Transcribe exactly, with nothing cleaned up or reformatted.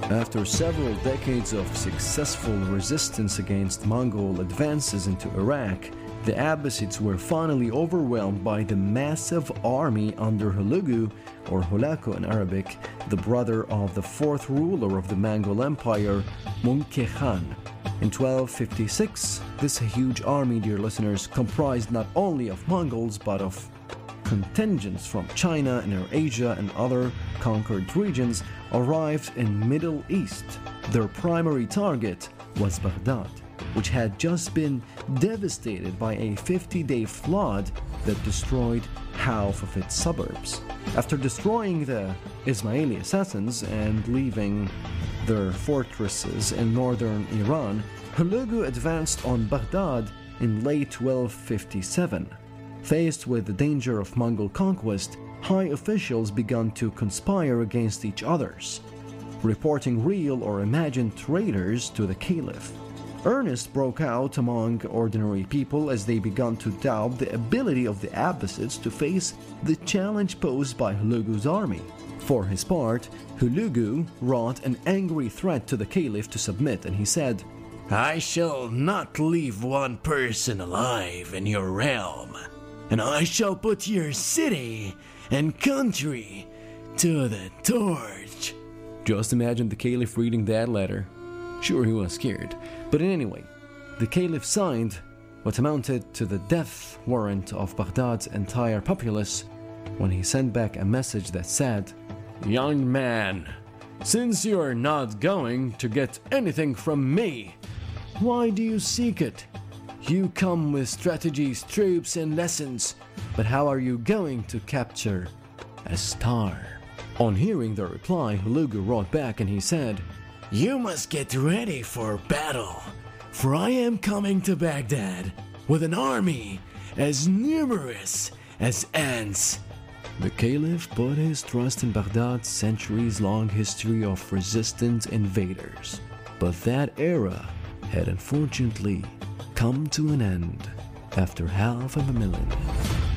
After several decades of successful resistance against Mongol advances into Iraq, the Abbasids were finally overwhelmed by the massive army under Hulagu, or Hulaku in Arabic, the brother of the fourth ruler of the Mongol Empire, Mungke Khan. In twelve fifty-six, this huge army, dear listeners, comprised not only of Mongols but of contingents from China and Asia and other conquered regions, arrived in Middle East. Their primary target was Baghdad, which had just been devastated by a fifty-day flood that destroyed half of its suburbs. After destroying the Ismaili assassins and leaving their fortresses in northern Iran, Hulagu advanced on Baghdad in late twelve fifty-seven. Faced with the danger of Mongol conquest, high officials began to conspire against each others, reporting real or imagined traitors to the Caliph. Earnest broke out among ordinary people as they began to doubt the ability of the Abbasids to face the challenge posed by Hulagu's army. For his part, Hulagu wrought an angry threat to the Caliph to submit, and he said, "I shall not leave one person alive in your realm, and I shall put your city and country to the torch." Just imagine the Caliph reading that letter. Sure, he was scared. But anyway, the Caliph signed what amounted to the death warrant of Baghdad's entire populace when he sent back a message that said, "Young man, since you are not going to get anything from me, why do you seek it? You come with strategies, troops, and lessons, but how are you going to capture a star?" On hearing the reply, Hulagu wrote back and he said, "You must get ready for battle, for I am coming to Baghdad with an army as numerous as ants." The Caliph put his trust in Baghdad's centuries-long history of resistant invaders. But that era had unfortunately come to an end after half of a millennium.